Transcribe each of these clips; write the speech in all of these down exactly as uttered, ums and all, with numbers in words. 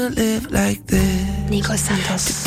Nico Santos.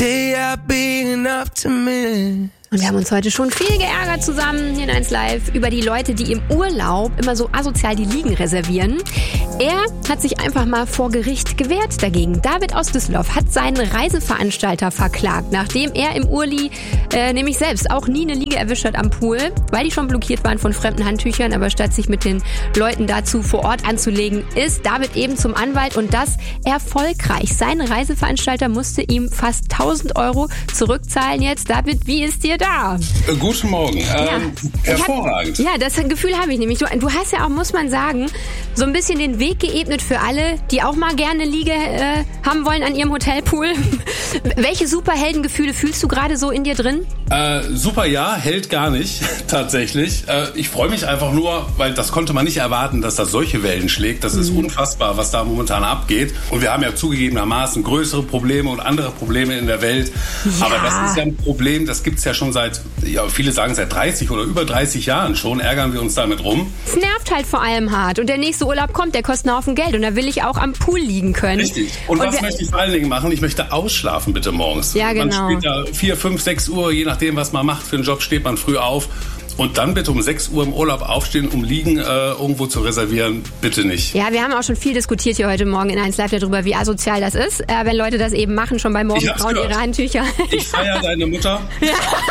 Und wir haben uns heute schon viel geärgert zusammen hier in eins Live über die Leute, die im Urlaub immer so asozial die Liegen reservieren. Er hat sich einfach mal vor Gericht gewehrt dagegen. David aus Düsseldorf hat seinen Reiseveranstalter verklagt, nachdem er im Urli äh, nämlich selbst auch nie eine Liege erwischt hat am Pool, weil die schon blockiert waren von fremden Handtüchern. Aber statt sich mit den Leuten dazu vor Ort anzulegen, ist David eben zum Anwalt und das erfolgreich. Sein Reiseveranstalter musste ihm fast tausend Euro zurückzahlen jetzt. David, wie ist dir da? Äh, guten Morgen. Ähm, ja. Hervorragend. Hab, ja, das Gefühl habe ich nämlich. Du, du hast ja auch, muss man sagen, so ein bisschen den Weg geebnet für alle, die auch mal gerne eine Liege äh, haben wollen an ihrem Hotelpool. Welche Superheldengefühle fühlst du gerade so in dir drin? Äh, super, ja, Held gar nicht, tatsächlich. Äh, ich freue mich einfach nur, weil das konnte man nicht erwarten, dass das solche Wellen schlägt. Das mhm. ist unfassbar, was da momentan abgeht. Und wir haben ja zugegebenermaßen größere Probleme und andere Probleme in der Welt. Ja. Aber das ist ja ein Problem, das gibt es ja schon seit, ja, viele sagen seit dreißig oder über dreißig Jahren schon, ärgern wir uns damit rum. Es nervt halt vor allem hart. Und der nächste Urlaub kommt, der kostet einen Haufen Geld. Und da will ich auch am Pool liegen können. Richtig. Und, und was wir, möchte ich vor allen Dingen machen? Ich möchte ausschlafen bitte morgens. Ja, genau. Man spielt da vier, fünf, sechs Uhr, je nachdem, was man macht für einen Job, steht man früh auf. Und dann bitte um sechs Uhr im Urlaub aufstehen, um Liegen äh, irgendwo zu reservieren, bitte nicht. Ja, wir haben auch schon viel diskutiert hier heute Morgen in eins Live darüber, wie asozial das ist, äh, wenn Leute das eben machen, schon beim Morgengrauen ihre Handtücher. Ich feiere deine Mutter. Ja.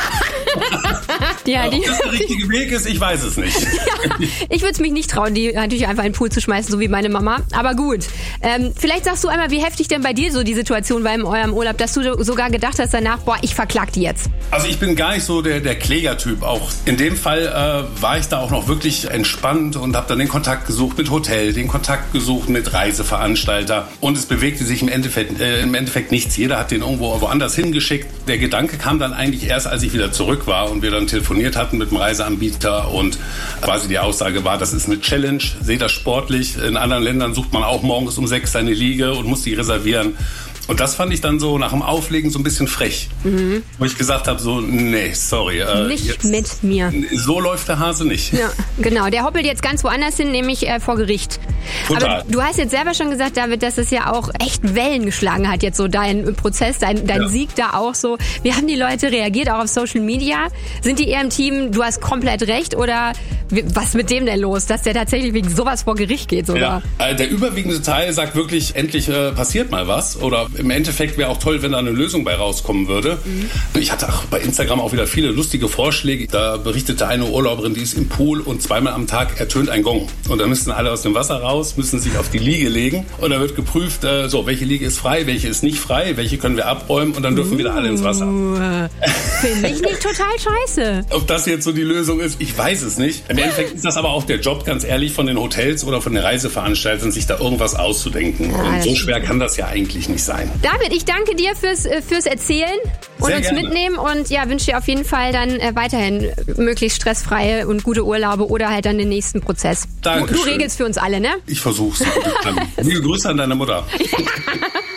Ja, Ob die, das der richtige Weg ist, ich weiß es nicht. Ja, ich würde es mich nicht trauen, die Handtücher einfach in den Pool zu schmeißen, so wie meine Mama. Aber gut. Ähm, vielleicht sagst du einmal, wie heftig denn bei dir so die Situation war in eurem Urlaub, dass du sogar gedacht hast danach, boah, ich verklag die jetzt. Also ich bin gar nicht so der, der Klägertyp. Auch in dem Fall äh, war ich da auch noch wirklich entspannt und habe dann den Kontakt gesucht mit Hotel, den Kontakt gesucht mit Reiseveranstalter. Und es bewegte sich im Endeffekt, äh, im Endeffekt nichts. Jeder hat den irgendwo woanders hingeschickt. Der Gedanke kam dann eigentlich erst, als ich wieder zurück war und wir dann telefoniert hatten mit dem Reiseanbieter und quasi die Aussage war, das ist eine Challenge, seht das sportlich. In anderen Ländern sucht man auch morgens um sechs seine Liege und muss die reservieren. Und das fand ich dann so nach dem Auflegen so ein bisschen frech. Mhm. Wo ich gesagt habe, so, nee, sorry. Äh, nicht jetzt, mit mir. So läuft der Hase nicht. Ja, genau. Der hoppelt jetzt ganz woanders hin, nämlich äh, vor Gericht. Total. Aber du hast jetzt selber schon gesagt, David, dass es ja auch echt Wellen geschlagen hat, jetzt so dein Prozess, dein, dein ja. Sieg da auch so. Wie haben die Leute reagiert, auch auf Social Media? Sind die eher im Team, du hast komplett recht, oder was mit dem denn los, dass der tatsächlich wegen sowas vor Gericht geht sogar? Ja. Der überwiegende Teil sagt wirklich, endlich äh, passiert mal was, oder im Endeffekt wäre auch toll, wenn da eine Lösung bei rauskommen würde. Mhm. Ich hatte auch bei Instagram auch wieder viele lustige Vorschläge. Da berichtete eine Urlauberin, die ist im Pool und zweimal am Tag ertönt ein Gong. Und da müssten alle aus dem Wasser raus, müssen sich auf die Liege legen. Und da wird geprüft, äh, so, welche Liege ist frei, welche ist nicht frei, welche können wir abräumen und dann dürfen uh, wieder alle ins Wasser. Finde ich nicht total scheiße. Ob das jetzt so die Lösung ist, ich weiß es nicht. Im Endeffekt ist das aber auch der Job, ganz ehrlich, von den Hotels oder von den Reiseveranstaltern, sich da irgendwas auszudenken. Ja, und so schwer kann das ja eigentlich nicht sein. David, ich danke dir fürs, fürs Erzählen und Sehr uns gerne. mitnehmen und ja, wünsche dir auf jeden Fall dann äh, weiterhin möglichst stressfreie und gute Urlaube oder halt dann den nächsten Prozess. Dankeschön. Du regelst für uns alle, ne? Ich versuch's. Liebe Grüße an deine Mutter.